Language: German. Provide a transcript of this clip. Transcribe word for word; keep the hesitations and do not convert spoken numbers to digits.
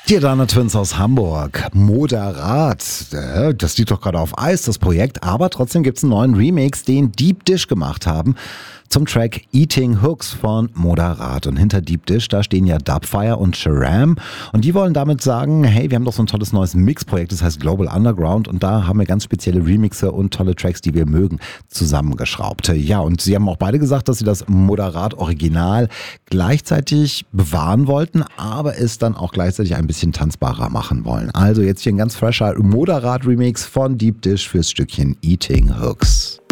Die Adana Twins aus Hamburg. Moderat. Äh, Das liegt doch gerade auf Eis, das Projekt. Aber trotzdem gibt es einen neuen Remix, den Deep Dish gemacht haben. Zum Track Eating Hooks von Moderat. Und hinter Deep Dish, da stehen ja Dubfire und Sharam. Und die wollen damit sagen, hey, wir haben doch so ein tolles neues Mixprojekt, das heißt Global Underground. Und da haben wir ganz spezielle Remixe und tolle Tracks, die wir mögen, zusammengeschraubt. Ja, und sie haben auch beide gesagt, dass sie das Moderat Original gleichzeitig bewahren wollten, aber es dann auch gleichzeitig ein bisschen tanzbarer machen wollen. Also jetzt hier ein ganz fresher Moderat Remix von Deep Dish fürs Stückchen Eating Hooks.